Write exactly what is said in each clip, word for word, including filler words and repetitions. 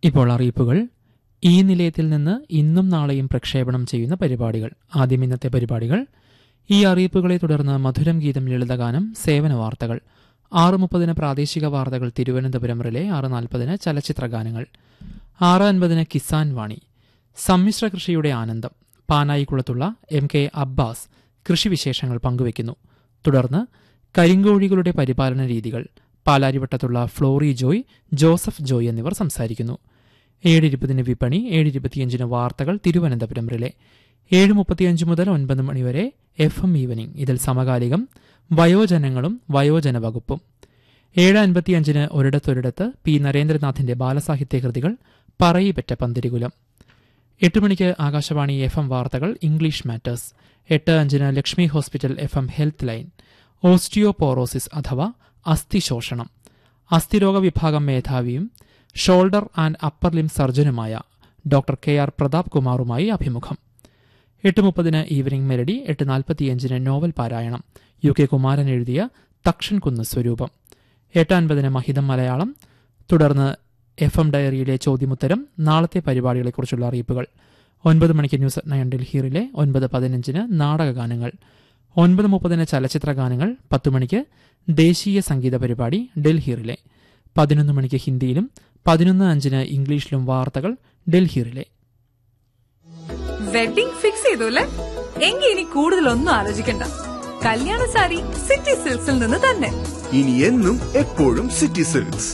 ഇപ്പോൾ അറിയിപ്പുകൾ. ഈ നിലയത്തിൽ നിന്ന് ഇന്നും നാളെയും പ്രക്ഷേപണം ചെയ്യുന്ന പരിപാടികൾ. ആദ്യം ഇന്നത്തെ പരിപാടികൾ. ഈ അറിയിപ്പുകളെ തുടർന്ന് മധുരം ഗീതം ലളിതഗാനം, സേവന വാർത്തകൾ. ആറ് മുപ്പതിന് പ്രാദേശിക വാർത്തകൾ തിരുവനന്തപുരം റിലേ. ആറ് നാൽപ്പതിന് ചലച്ചിത്ര ഗാനങ്ങൾ. ആറ് അൻപതിന് കിസാൻ വാണി. സമ്മിശ്ര കൃഷിയുടെ ആനന്ദം. പാനായിക്കുളത്തുള്ള എം കെ അബ്ബാസ് കൃഷിവിശേഷങ്ങൾ പങ്കുവയ്ക്കുന്നു. തുടർന്ന് കരിങ്കോഴികളുടെ പരിപാലന രീതികൾ. പാലാരിവട്ടത്തുള്ള ഫ്ലോറി ജോയ്, ജോസഫ് ജോയ് എന്നിവർ സംസാരിക്കുന്നു. ഏഴ് ഇരുപതിന് വിപണി. ഏഴ് ഇരുപത്തിയഞ്ചിന് വാർത്തകൾ തിരുവനന്തപുരം റിലേ. ഏഴ് മുപ്പത്തിയഞ്ച് മുതൽ ഒൻപത് മണിവരെ എഫ് എം ഈവനിംഗ്. ഇതിൽ സമകാലികം, വയോജനങ്ങളും വയോജന വകുപ്പും. ഏഴ് അൻപത്തിയഞ്ചിന് ഒരിടത്തൊരിടത്ത് പി നരേന്ദ്രനാഥിന്റെ ബാലസാഹിത്യ കൃതികൾ പറയിപ്പറ്റ പന്തിരികുലം. എട്ട് മണിക്ക് ആകാശവാണി എഫ് എം വാർത്തകൾ ഇംഗ്ലീഷ് മാറ്റേഴ്സ്. എട്ട് അഞ്ചിന് Lakshmi hospital F M health line. Osteoporosis അഥവാ അസ്ഥിശോഷണം. അസ്ഥിരോഗ വിഭാഗം മേധാവിയും shoulder and upper ലിം സർജനുമായ doctor K R Pratap കുമാറുമായി അഭിമുഖം. എട്ട് മുപ്പതിന് ഈവനിംഗ് മെലഡി. എട്ട് നാൽപ്പത്തിയഞ്ചിന് നോവൽ പാരായണം. യു കെ കുമാരൻ എഴുതിയ തക്ഷൻ കുന്ന് സ്വരൂപം. എട്ട് അൻപതിന് മഹിതം മലയാളം. തുടർന്ന് എഫ് എം ഡയറിയിലെ ചോദ്യമുത്തരം, നാളത്തെ പരിപാടികളെക്കുറിച്ചുള്ള അറിയിപ്പുകൾ. ഒൻപത് മണിക്ക് ന്യൂസ് അറ്റ് നയൻ ഡൽഹിയിലെ. ഒൻപത് പതിനഞ്ചിന് നാടകഗാനങ്ങൾ. ഒൻപത് മുപ്പതിന് ചലച്ചിത്ര ഗാനങ്ങൾ. പത്ത് മണിക്ക് ദേശീയ സംഗീത പരിപാടി ഡൽഹിയിലെ. പതിനൊന്ന് മണിക്ക് ഹിന്ദിയിലും പതിനൊന്ന് അഞ്ചിന് ഇംഗ്ലീഷിലും വാർത്തകൾ ഡൽഹിയിലെ. വെഡിംഗ് ഫിക്സ് ചെയ്തു അല്ലേ? എങ്കിൽ ഇനി കൂടുതലൊന്നും ആലോചിക്കണ്ട. കല്യാണ സാരി സിറ്റി സിൽക്സിൽ നിന്ന് തന്നെ. ഇനി എന്നും എപ്പോഴും സിറ്റി സിൽക്സ്.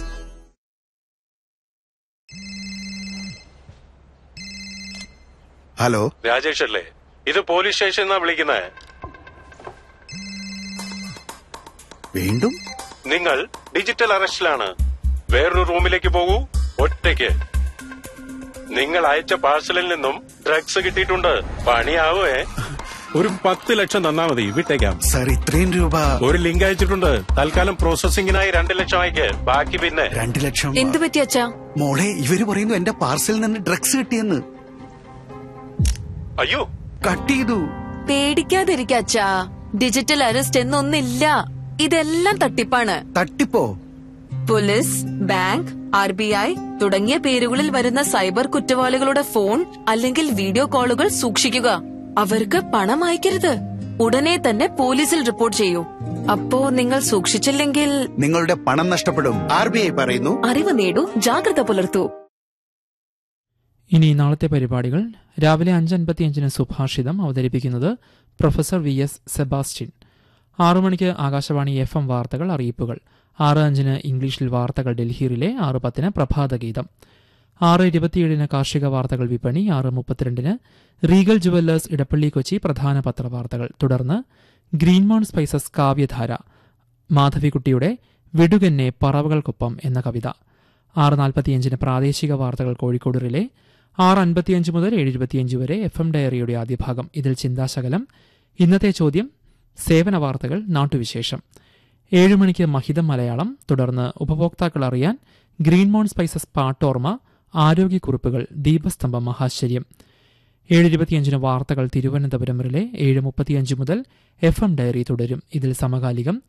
ഹലോ, രാജേഷ് അല്ലേ? ഇത് പോലീസ് സ്റ്റേഷൻ എന്നാ വിളിക്കുന്നത്. വീണ്ടും നിങ്ങൾ ഡിജിറ്റൽ അറസ്റ്റിലാണ്. വേറൊരു റൂമിലേക്ക് പോകൂ, ഒറ്റയ്ക്ക്. നിങ്ങൾ അയച്ച പാഴ്സലിൽ നിന്നും ഡ്രഗ്സ് കിട്ടിയിട്ടുണ്ട്. പണിയാവേ. ഒരു പത്ത് ലക്ഷം തന്നാ മതി, വിട്ടേക്കാം. സാർ, ഇത്രയും രൂപ? ഒരു ലിങ്ക് അയച്ചിട്ടുണ്ട്. തൽക്കാലം പ്രോസസിംഗിനായി രണ്ട് ലക്ഷം അയക്ക്, ബാക്കി പിന്നെ. രണ്ട് ലക്ഷം? എന്ത് പറ്റി അച്ഛാ? മോളെ, ഇവര് പറയുന്നു എന്റെ പാർസലിൽ നിന്ന് ഡ്രഗ്സ് കിട്ടിയെന്ന്. അയ്യോ, കട്ട് ചെയ്തു. പേടിക്കാതിരിക്ക അച്ഛാ. Digital arrest എന്നൊന്നില്ല. ഇതെല്ലാം തട്ടിപ്പാണ്. തട്ടിപ്പോ? Police, bank, R B I തുടങ്ങിയ പേരുകളിൽ വരുന്ന സൈബർ കുറ്റവാളികളുടെ ഫോൺ അല്ലെങ്കിൽ വീഡിയോ കോളുകൾ സൂക്ഷിക്കുക. അവർക്ക് പണം അയക്കരുത്. ഉടനെ തന്നെ പോലീസിൽ റിപ്പോർട്ട് ചെയ്യൂ. അപ്പോ നിങ്ങൾ സൂക്ഷിച്ചില്ലെങ്കിൽ നിങ്ങളുടെ പണം നഷ്ടപ്പെടും. ആർ ബി ഐ പറയുന്നു. അറിവ് നേടൂ, ജാഗ്രത പുലർത്തൂ. ഇനി നാളത്തെ പരിപാടികൾ. രാവിലെ അഞ്ച് അൻപത്തിയഞ്ചിന് സുഭാഷിതം. അവതരിപ്പിക്കുന്നത് പ്രൊഫസർ വി എസ് സെബാസ്റ്റ്യൻ. ആറു മണിക്ക് ആകാശവാണി എഫ് എം വാർത്തകൾ അറിയിപ്പുകൾ. ആറ് അഞ്ചിന് ഇംഗ്ലീഷിൽ വാർത്തകൾ ഡൽഹിയിലെ. ആറ് പത്തിന് പ്രഭാതഗീതം. ആറ് ഇരുപത്തിയേഴിന് കാർഷിക വാർത്തകൾ വിപണി. ആറ് മുപ്പത്തിരണ്ടിന് റീഗൽ ജുവല്ലേഴ്സ് ഇടപ്പള്ളി കൊച്ചി പ്രധാന പത്രവാർത്തകൾ. തുടർന്ന് ഗ്രീൻമോൺ സ്പൈസസ് കാവ്യധാര, മാധവിക്കുട്ടിയുടെ വിടുകന്നെ പറവകൾക്കൊപ്പം എന്ന കവിത. ആറ് നാൽപ്പത്തിയഞ്ചിന് പ്രാദേശിക വാർത്തകൾ കോഴിക്കോട് റിലേ. ആറ് അൻപത്തിയഞ്ച് മുതൽ ഏഴ് ഇരുപത്തിയഞ്ച് വരെ എഫ് എം ഡയറിയുടെ ആദ്യ ഭാഗം. ഇതിൽ ചിന്താശകലം, ഇന്നത്തെ ചോദ്യം, സേവന വാർത്തകൾ, നാട്ടുവിശേഷം. ഏഴ് മണിക്ക് മഹിതം മലയാളം. തുടർന്ന് ഉപഭോക്താക്കൾ അറിയാൻ ഗ്രീൻമോൺ സ്പൈസസ് പാട്ടോർമ, ആരോഗ്യക്കുറിപ്പുകൾ, ദീപസ്തംഭം, മഹാശ്ചര്യം. ഏഴ് ഇരുപത്തിയഞ്ചിന് വാർത്തകൾ തിരുവനന്തപുരം റിലേ. ഏഴ് മുപ്പത്തിയഞ്ച് മുതൽ എഫ് എം ഡയറി തുടരും. ഇതിൽ സമകാലികം,